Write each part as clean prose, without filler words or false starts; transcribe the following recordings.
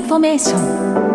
フォメーショ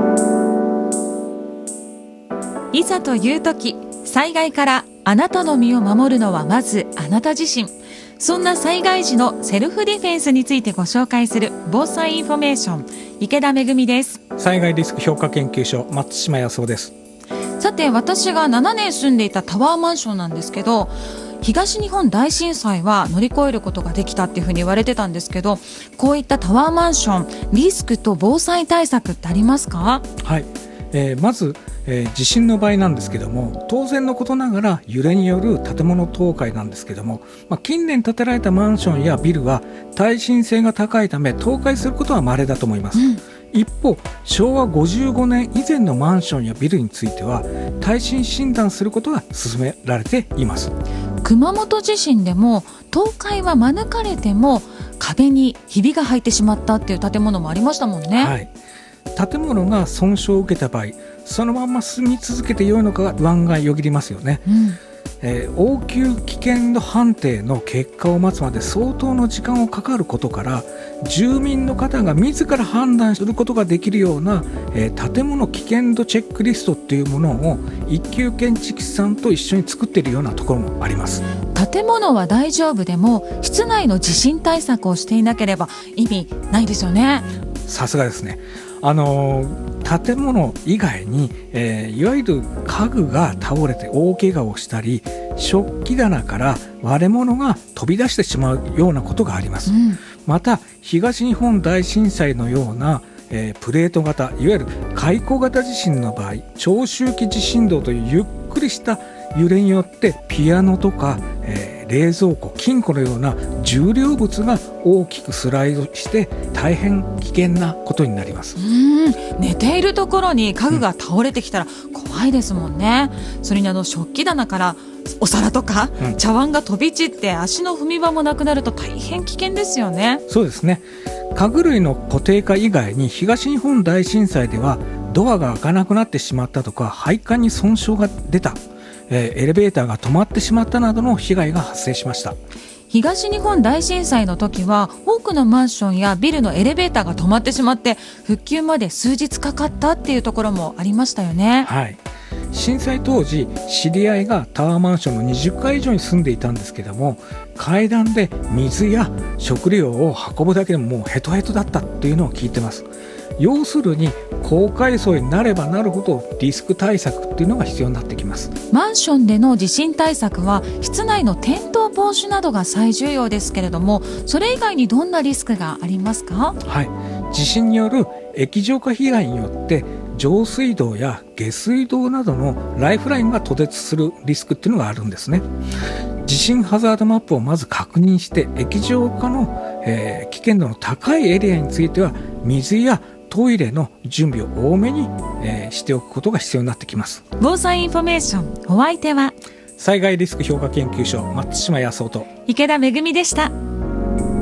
ン。いざという時、災害からあなたの身を守るのはまずあなた自身。そんな災害時のセルフディフェンスについてご紹介する防災インフォメーション、池田めぐみです。 災害リスク評価研究所、松島康夫です。 さて、私が7年住んでいたタワーマンションなんですけど、東日本大震災は乗り越えることができたっていうふうに言われてたんですけど、こういったタワーマンション、リスクと防災対策ってありますか？ はい、まず、地震の場合なんですけども、当然のことながら揺れによる建物倒壊なんですけども、近年建てられたマンションやビルは耐震性が高いため倒壊することは稀だと思います。一方、昭和55年以前のマンションやビルについては耐震診断することが進められています。 熊本地震でも倒壊は免れても壁にひびが入ってしまったっていう建物もありましたもんね。 はい、建物が損傷を受けた場合、そのまま住み続けてよいのかが不安がよぎりますよね。応急危険度判定の結果を待つまで相当の時間をかかることから、住民の方が自ら判断することができるような、建物危険度チェックリストっていうものを一級建築士さんと一緒に作っているようなところもあります。 建物は大丈夫でも室内の地震対策をしていなければ意味ないですよね。 さすがですね。建物以外に、いわゆる家具が倒れて大怪我をしたり、食器棚から割れ物が飛び出してしまうようなことがあります。また東日本大震災のような、プレート型、いわゆる海溝型地震の場合、長周期地震動というゆっくりした揺れによってピアノとか、冷蔵庫、金庫のような重量物が大きくスライドして大変危険なことになります。 寝ているところに家具が倒れてきたら怖いですもんね。それに食器棚からお皿とか、茶碗が飛び散って足の踏み場もなくなると大変危険ですよね。 そうですね。家具類の固定化以外に東日本大震災ではドアが開かなくなってしまったとか、配管に損傷が出た、エレベーターが止まってしまったなどの被害が発生しました。 東日本大震災の時は多くのマンションやビルのエレベーターが止まってしまって復旧まで数日かかったっていうところもありましたよね。 はい、震災当時、知り合いがタワーマンションの20階以上に住んでいたんですけども、階段で水や食料を運ぶだけでももうヘトヘトだったというのを聞いてます。要するに高階層になればなるほどリスク対策っていうのが必要になってきます。 マンションでの地震対策は室内の転倒防止などが最重要ですけれども、それ以外にどんなリスクがありますか？ はい、地震による液状化被害によって上水道や下水道などのライフラインが途絶するリスクっていうのがあるんですね。地震ハザードマップをまず確認して、液状化の、危険度の高いエリアについては水やトイレの準備を多めに、しておくことが必要になってきます。 防災インフォメーション、お相手は災害リスク評価研究所、松島康夫と池田めぐみでした。